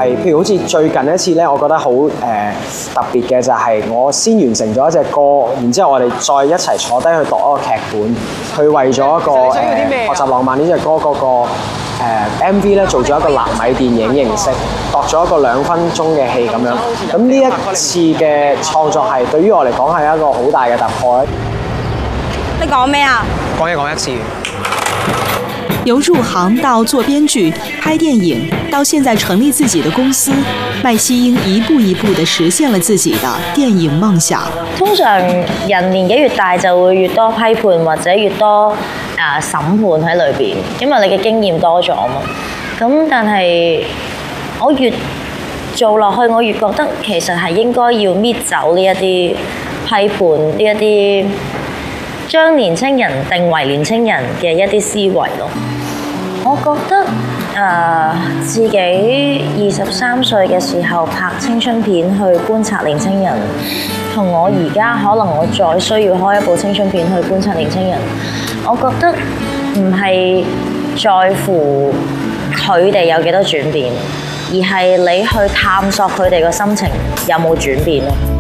係譬如好似最近一次咧，我覺得好特別嘅就係我先完成咗一隻歌，然之後我哋再一齊坐低去讀一個劇本，去為咗一個學習浪漫呢隻歌嗰個MV 咧做咗一個納米電影形式，度咗一個2分鐘嘅戲咁樣。咁呢一次嘅創作係對於我嚟講係一個好大嘅突破咧。 你講咩啊？ 講嘢講一次。 由入行到做編劇、拍電影，到現在成立自己的公司，麥希英一步一步地實現了自己的電影夢想。 通常人年紀越大就會越多批判或者越多審判喺裏邊，因為你嘅經驗多咗嘛。咁但係我越做落去，我越覺得其實係應該要搣走呢一啲批判，呢一啲將年青人定為年青人嘅一啲思維咯。我覺得自己23歲嘅時候拍青春片去觀察年青人，同我而家可能我再需要開一部青春片去觀察年青人，我覺得唔係在乎佢哋有幾多轉變，而係你去探索佢哋個心情有冇轉變咯。